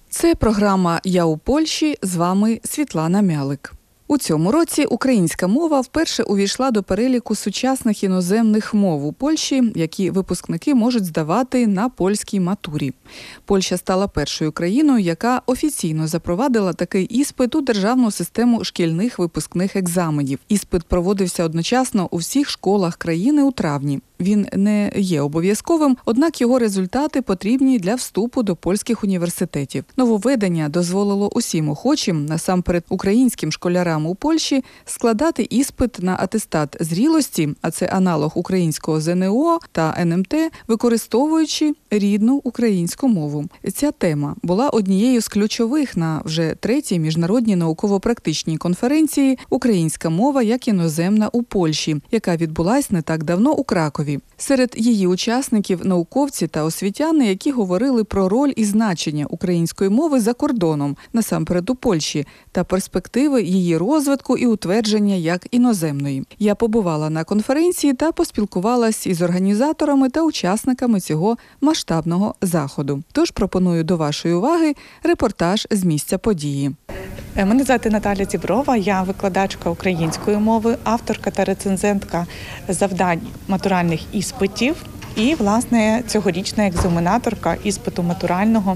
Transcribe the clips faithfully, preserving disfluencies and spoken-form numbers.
Це програма «Я у Польщі», з вами Світлана Мялик. У цьому році українська мова вперше увійшла до переліку сучасних іноземних мов у Польщі, які випускники можуть здавати на польській матурі. Польща стала першою країною, яка офіційно запровадила такий іспит у державну систему шкільних випускних екзаменів. Іспит проводився одночасно у всіх школах країни у травні. Він не є обов'язковим, однак його результати потрібні для вступу до польських університетів. Нововведення дозволило усім охочим, насамперед українським школярам у Польщі, складати іспит на атестат зрілості, а це аналог українського зе ен о та ен ем те, використовуючи рідну українську мову. Ця тема була однією з ключових на вже третій міжнародній науково-практичній конференції «Українська мова як іноземна у Польщі», яка відбулась не так давно у Кракові. Серед її учасників – науковці та освітяни, які говорили про роль і значення української мови за кордоном, насамперед у Польщі, та перспективи її розвитку і утвердження як іноземної. Я побувала на конференції та поспілкувалась із організаторами та учасниками цього масштабного заходу. Тож пропоную до вашої уваги репортаж з місця події. Мене звати Наталя Зіброва, я викладачка української мови, авторка та рецензентка завдань матуральних іспитів і, власне, цьогорічна екзаменаторка іспиту матурального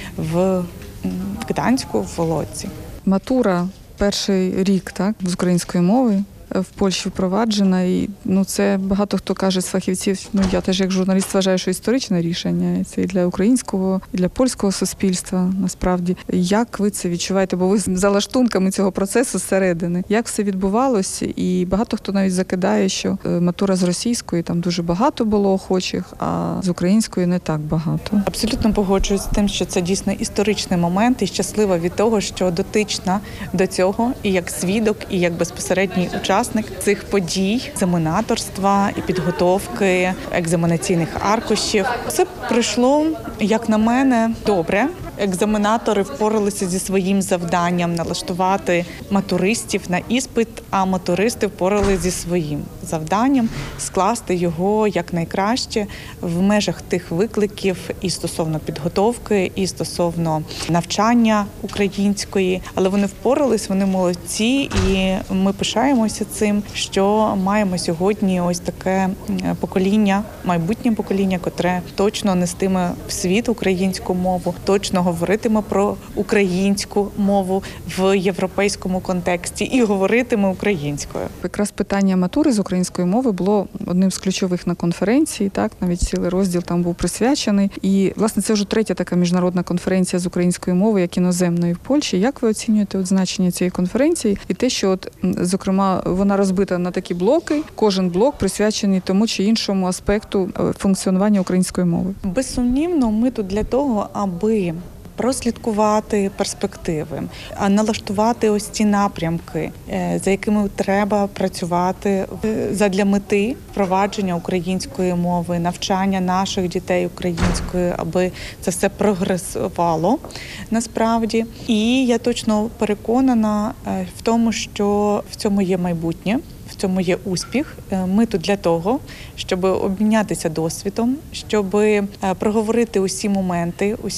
в Гданську, в Володці. Матура перший рік, так, з української мови в Польщі впроваджена, і ну це багато хто каже з фахівців. Ну я теж як журналіст вважаю, що історичне рішення. Це і для українського, і для польського суспільства. Насправді, як ви це відчуваєте? Бо ви за лаштунками цього процесу зсередини. Як все відбувалося? І багато хто навіть закидає, що матура з російської там дуже багато було охочих, а з української не так багато. Абсолютно погоджуюсь з тим, що це дійсно історичний момент, і щаслива від того, що дотична до цього і як свідок, і як безпосередній учасник цих подій, екзаменаторства і підготовки екзаменаційних аркушів. Все пройшло, як на мене, добре. Екзаменатори впоралися зі своїм завданням налаштувати матуристів на іспит, а матуристи впоралися зі своїм завданням скласти його якнайкраще в межах тих викликів і стосовно підготовки, і стосовно навчання української. Але вони впорались, вони молодці, і ми пишаємося цим, що маємо сьогодні ось таке покоління, майбутнє покоління, котре точно нестиме в світ українську мову, точно говоритиме про українську мову в європейському контексті і говоритиме українською. Якраз питання матури з української мови було одним з ключових на конференції, так, навіть цілий розділ там був присвячений. І, власне, це вже третя така міжнародна конференція з української мови, як іноземної в Польщі. Як ви оцінюєте от значення цієї конференції і те, що, от, зокрема, вона розбита на такі блоки, кожен блок присвячений тому чи іншому аспекту функціонування української мови? Безсумнівно, ми тут для того, аби прослідкувати перспективи, налаштувати ось ці напрямки, за якими треба працювати задля мети впровадження української мови, навчання наших дітей українською, аби це все прогресувало насправді. І я точно переконана в тому, що в цьому є майбутнє. В цьому є успіх. Ми тут для того, щоб обмінятися досвідом, щоб проговорити усі моменти, усі